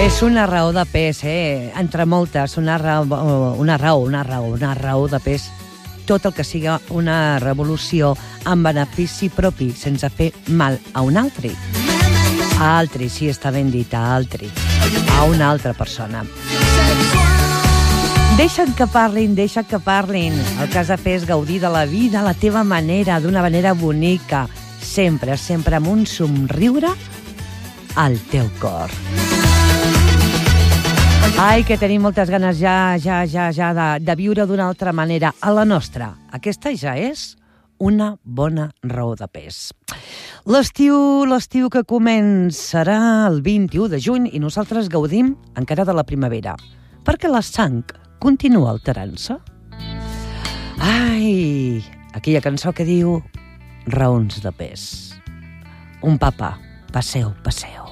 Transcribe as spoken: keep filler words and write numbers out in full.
És una raó de pes, eh? Entre moltes, una raó, una raó, una raó, una raó de pes. Tot el que siga una revolució en benefici propi, sense fer mal a un altre. A altri, sí, està ben dit, a altri. A una altra persona. Deixa'n que parlin, deixa'n que parlin. El que has de fer és gaudir de la vida a la teva manera, d'una manera bonica. Sempre, sempre amb un somriure al teu cor. Ai, que tenim moltes ganes ja, ja, ja, ja de, de viure d'una altra manera, a la nostra. Aquesta ja és una bona raó de pes. L'estiu, l'estiu que començarà el vint-i-u de juny i nosaltres gaudim encara de la primavera, perquè la sang continua alterant-se. Ai, aquella cançó que diu raons de pes. Un papa, passeu, passeu.